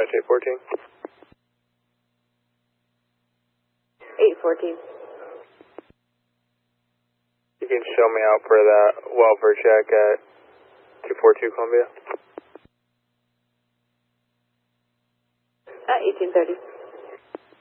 Dispatch 814. 814. You can show me out for that welfare check at 242 Columbia. At 1830.